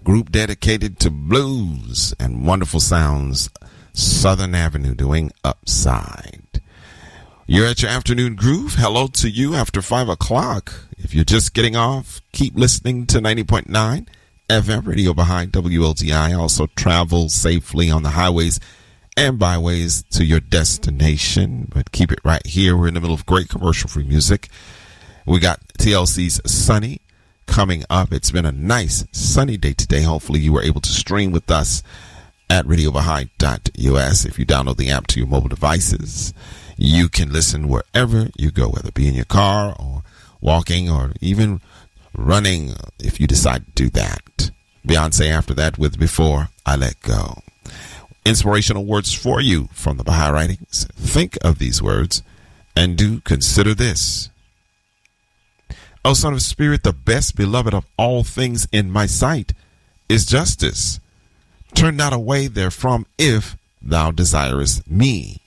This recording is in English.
group dedicated to blues and wonderful sounds, Southern Avenue doing Upside. You're at your afternoon groove. Hello to you after 5 o'clock. If you're just getting off, keep listening to 90.9 FM Radio behind WLTI. Also travel safely on the highways and byways to your destination, but keep it right here. We're in the middle of great commercial-free music. We got TLC's Sunny coming up. It's been a nice sunny day today. Hopefully you were able to stream with us at radiobaha'i.us. If you download the app to your mobile devices, you can listen wherever you go, whether it be in your car or walking or even running, if you decide to do that. Beyonce after that with Before I Let Go. Inspirational words for you from the Baha'i Writings. Think of these words and do consider this. O Son of Spirit, the best beloved of all things in my sight is justice. Turn not away therefrom if thou desirest me.